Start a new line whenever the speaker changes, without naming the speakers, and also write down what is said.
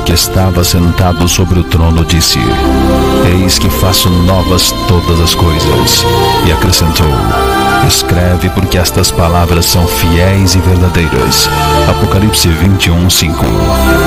que estava sentado sobre o trono disse: Eis que faço novas todas as coisas. E acrescentou: Escreve, porque estas palavras são fiéis e verdadeiras. Apocalipse 21:5.